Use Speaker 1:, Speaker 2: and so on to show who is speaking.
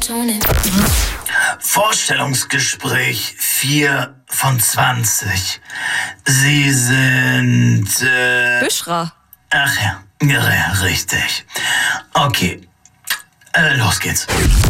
Speaker 1: Vorstellungsgespräch 4 von 20. Sie sind...
Speaker 2: Büschra.
Speaker 1: Ach ja, richtig. Okay, los geht's.